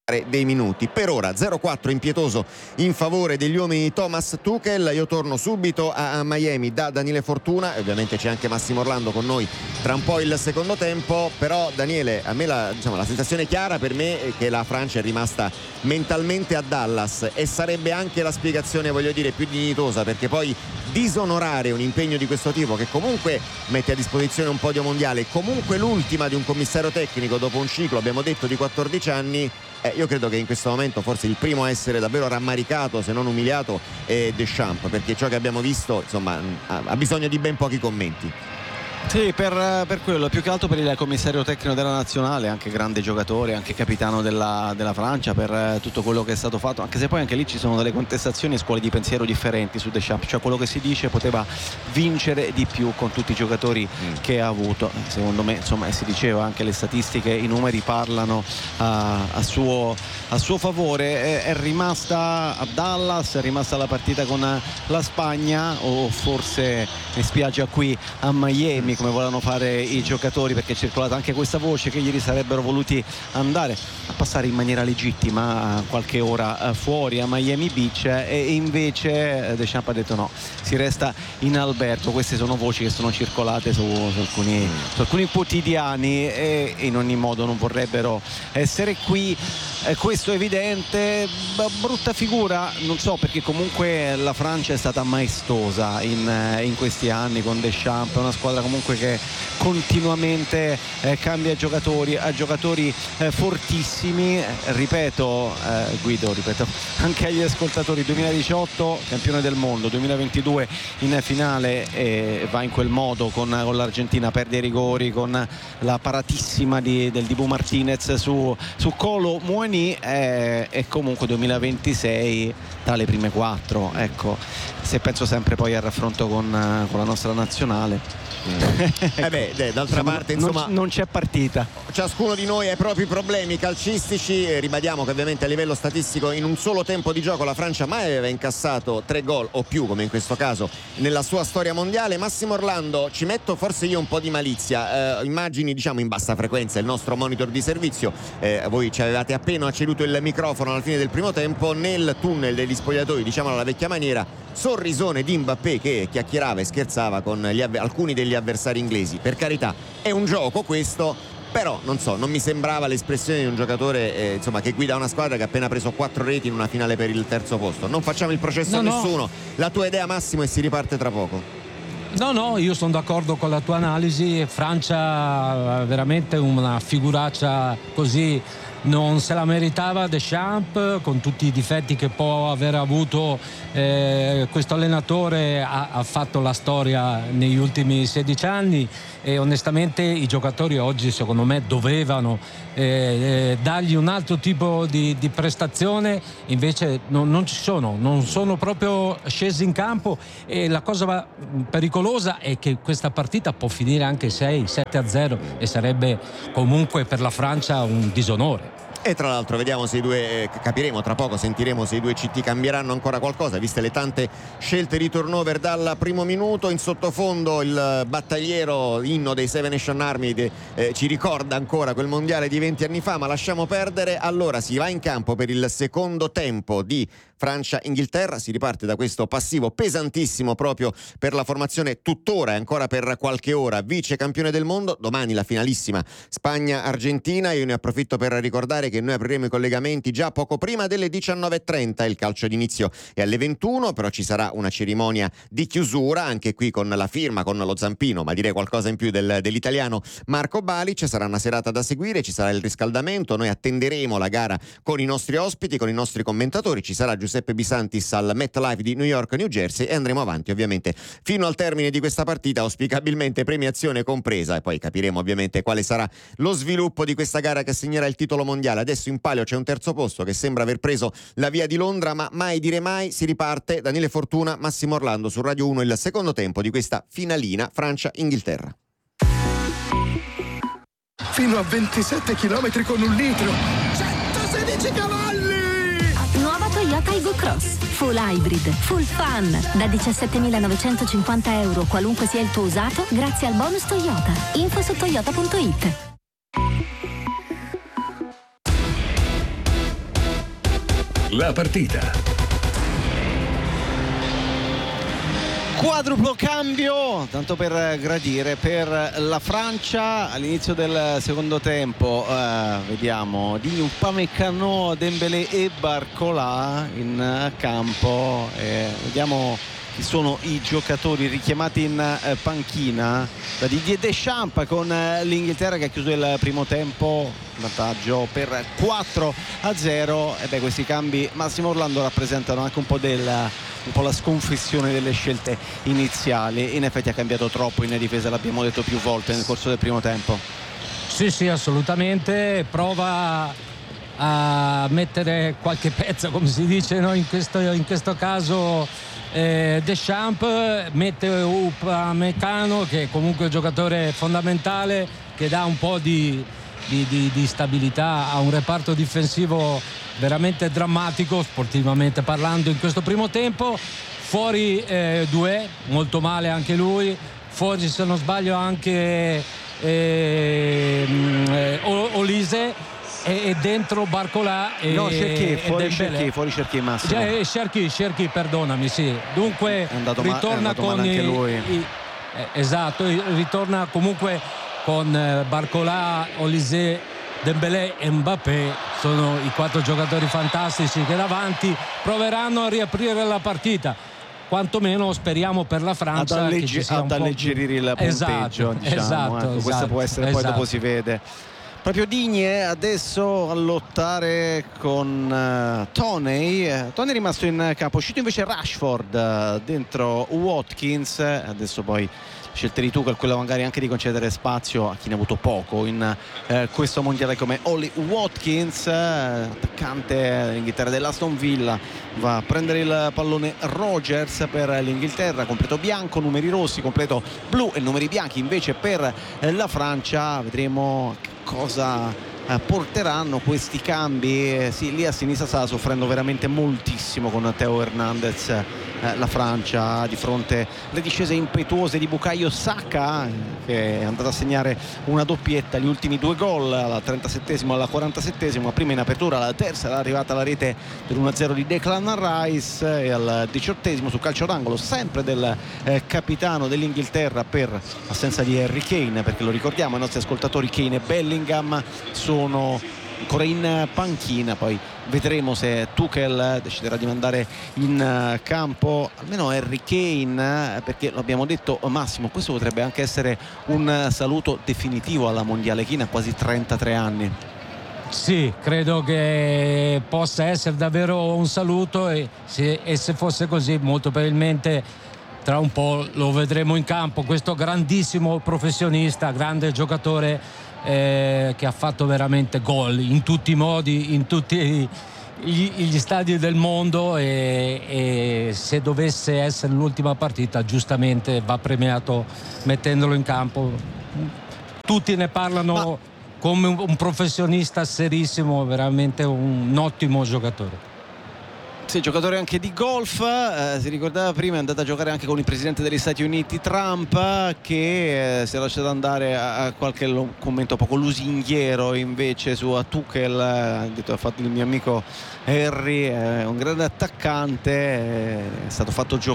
dei minuti. Per ora 0-4 impietoso in favore degli uomini di Thomas Tuchel. Io torno subito a Miami da Daniele Fortuna e ovviamente c'è anche Massimo Orlando con noi tra un po' il secondo tempo. Però Daniele, a me la sensazione chiara per me è che la Francia è rimasta mentalmente a Dallas, e sarebbe anche la spiegazione, voglio dire, più dignitosa, perché poi disonorare un impegno di questo tipo, che comunque mette a disposizione un podio mondiale, comunque l'ultima di un commissario tecnico dopo un ciclo, abbiamo detto, di 14 anni, io credo che in questo momento forse il primo a essere davvero rammaricato, se non umiliato, è Deschamps, perché ciò che abbiamo visto, insomma, ha bisogno di ben pochi commenti. Sì, per quello, più che altro per il commissario tecnico della nazionale, anche grande giocatore, anche capitano della Francia, per tutto quello che è stato fatto, anche se poi anche lì ci sono delle contestazioni e scuole di pensiero differenti su Deschamps, cioè quello che si dice poteva vincere di più con tutti i giocatori che ha avuto. Secondo me, insomma, si diceva anche le statistiche, i numeri parlano a suo favore. È rimasta a Dallas, è rimasta la partita con la Spagna, o forse mi spiaggia qui a Miami, come volevano fare i giocatori, perché è circolata anche questa voce che ieri sarebbero voluti andare a passare in maniera legittima qualche ora fuori a Miami Beach, e invece Deschamps ha detto no, si resta in albergo. Queste sono voci che sono circolate su alcuni quotidiani, e in ogni modo non vorrebbero essere qui. Questo è evidente. Brutta figura, non so, perché comunque la Francia è stata maestosa in questi anni con Deschamps, è una squadra comunque che continuamente cambia giocatori, ha giocatori fortissimi. Ripeto, Guido, anche agli ascoltatori, 2018 campione del mondo, 2022 in finale, va in quel modo con l'Argentina, perde i rigori con la paratissima del Dibu Martinez su Kolo Muani, e comunque 2026 tra le prime 4. Ecco, se penso sempre poi al raffronto con la nostra nazionale, ecco, d'altra parte, insomma, non c'è partita. Ciascuno di noi ha i propri problemi calcistici. Ribadiamo che ovviamente a livello statistico in un solo tempo di gioco la Francia mai aveva incassato 3 gol o più, come in questo caso, nella sua storia mondiale. Massimo Orlando, ci metto forse io un po' di malizia, immagini, diciamo, in bassa frequenza il nostro monitor di servizio, voi ci avevate appena ceduto il microfono alla fine del primo tempo, nel tunnel degli spogliatoi, diciamo alla vecchia maniera, sorrisone di Mbappé che chiacchierava e scherzava con alcuni degli avversari inglesi. Per carità, è un gioco questo, però non so, non mi sembrava l'espressione di un giocatore insomma, che guida una squadra che ha appena preso 4 reti in una finale per il terzo posto. Non facciamo il processo a nessuno. La tua idea, Massimo, e si riparte tra poco. No, io sono d'accordo con la tua analisi. Francia veramente una figuraccia così non se la meritava Deschamps, con tutti i difetti che può aver avuto. Questo allenatore ha fatto la storia negli ultimi 16 anni e onestamente i giocatori oggi, secondo me, dovevano dargli un altro tipo di prestazione, invece non ci sono, non sono proprio scesi in campo, e la cosa pericolosa è che questa partita può finire anche 6-7-0 e sarebbe comunque per la Francia un disonore. E tra l'altro vediamo se i due, capiremo tra poco, sentiremo se i due CT cambieranno ancora qualcosa, viste le tante scelte di turnover dal primo minuto. In sottofondo il battagliero inno dei Seven Nation Army ci ricorda ancora quel mondiale di 20 anni fa, ma lasciamo perdere. Allora si va in campo per il secondo tempo di Francia-Inghilterra, si riparte da questo passivo pesantissimo proprio per la formazione tuttora e ancora per qualche ora vice campione del mondo. Domani la finalissima Spagna-Argentina. Io ne approfitto per ricordare che noi apriremo i collegamenti già poco prima delle 19:30, il calcio d'inizio è alle 21, però ci sarà una cerimonia di chiusura anche qui con la firma, con lo zampino, ma direi qualcosa in più dell'italiano Marco Balic. Sarà una serata da seguire, ci sarà il riscaldamento, noi attenderemo la gara con i nostri ospiti, con i nostri commentatori, ci sarà Giuseppe Bisantis al MetLife di New York, New Jersey, e andremo avanti ovviamente fino al termine di questa partita, auspicabilmente premiazione compresa, e poi capiremo ovviamente quale sarà lo sviluppo di questa gara che segnerà il titolo mondiale. Adesso in palio c'è un terzo posto che sembra aver preso la via di Londra, ma mai dire mai. Si riparte. Daniele Fortuna, Massimo Orlando su Radio 1, il secondo tempo di questa finalina Francia-Inghilterra. Fino a 27 km con un litro, 116 cavalli! Nuova Toyota Igo Cross, full hybrid, full fun, da 17.950 euro qualunque sia il tuo usato, grazie al bonus Toyota. Info su toyota.it. la partita. Quadruplo cambio, tanto per gradire, per la Francia all'inizio del secondo tempo. Vediamo Digne, Upamecano, Dembélé e Barcola in campo. Vediamo chi sono i giocatori richiamati in panchina da Didier Deschamps con l'Inghilterra che ha chiuso il primo tempo vantaggio per 4-0. E questi cambi, Massimo Orlando, rappresentano anche un po' la sconfissione delle scelte iniziali. In effetti ha cambiato troppo in difesa, l'abbiamo detto più volte nel corso del primo tempo. Sì, assolutamente. Prova a mettere qualche pezzo, come si dice, no? in questo caso Deschamps mette Upamecano, che è comunque un giocatore fondamentale, che dà un po' di stabilità a un reparto difensivo veramente drammatico sportivamente parlando in questo primo tempo. Fuori Doué, molto male anche lui, fuori se non sbaglio anche Olise, e dentro Barcola e fuori Cherki Massimo. Cherki, perdonami, sì. Dunque ritorna con anche lui. Esatto, ritorna comunque con Barcola, Olise, Dembélé e Mbappé. Sono i 4 giocatori fantastici che davanti proveranno a riaprire la partita. Quantomeno speriamo per la Francia ad alleggerire il punteggio. Esatto. Questo può essere, poi dopo si vede. Proprio Digne adesso a lottare con Toney è rimasto in campo, uscito invece Rashford, dentro Watkins. Adesso poi scelte di Tuchel, quella magari anche di concedere spazio a chi ne ha avuto poco in questo mondiale come Ollie Watkins, attaccante dell'Inghilterra dell'Aston Villa. Va a prendere il pallone Rogers per l'Inghilterra, completo bianco, numeri rossi, completo blu e numeri bianchi invece per la Francia. Vedremo cosa porteranno questi cambi. Sì, lì a sinistra sta soffrendo veramente moltissimo con Theo Hernandez la Francia, di fronte alle discese impetuose di Bukayo Saka, che è andato a segnare una doppietta, gli ultimi 2 gol al 37esimo e al 47esimo, prima in apertura, la terza era arrivata la rete dell'1-0 di Declan Rice, e al 18esimo su calcio d'angolo sempre del capitano dell'Inghilterra per assenza di Harry Kane, perché lo ricordiamo ai nostri ascoltatori, Kane e Bellingham sono ancora in panchina. Poi vedremo se Tuchel deciderà di mandare in campo almeno Harry Kane, perché lo abbiamo detto, Massimo, questo potrebbe anche essere un saluto definitivo alla mondiale. Kane ha quasi 33 anni. Sì, credo che possa essere davvero un saluto, e se fosse così molto probabilmente tra un po' lo vedremo in campo, questo grandissimo professionista, grande giocatore, che ha fatto veramente gol in tutti i modi, in tutti gli stadi del mondo, e se dovesse essere l'ultima partita giustamente va premiato mettendolo in campo. Tutti ne parlano come un professionista serissimo, veramente un ottimo giocatore. Sì, giocatore anche di golf, si ricordava prima, è andato a giocare anche con il presidente degli Stati Uniti Trump, che si è lasciato andare a qualche commento poco lusinghiero invece su Tuchel. Ha detto: ha fatto il mio amico Harry, è un grande attaccante, è stato fatto giocare